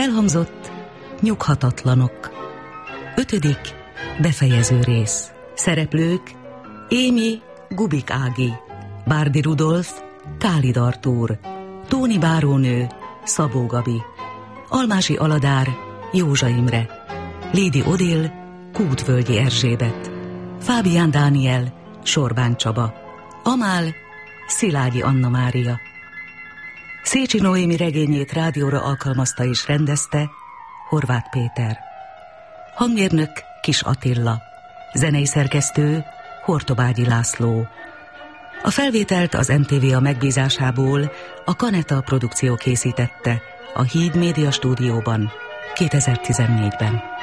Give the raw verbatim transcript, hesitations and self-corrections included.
Elhangzott Nyughatatlanok. Ötödik befejező rész. Szereplők: Émi Gubik Ági, Bárdi Rudolf Kálid Artúr, Tóni Bárónő Szabó Gabi, Almási Aladár Józsa Imre, Lédi Odil Kútvölgyi Erzsébet, Fábián Dániel Sorbán Csaba, Amál Szilágyi Anna Mária. Szécsi Noémi regényét rádióra alkalmazta és rendezte Horváth Péter. Hangmérnök Kis Attila, zenei szerkesztő Hortobágyi László. A felvételt az em té vé a megbízásából a Kaneta produkció készítette a Híd Média stúdióban kétezer-tizennégyben.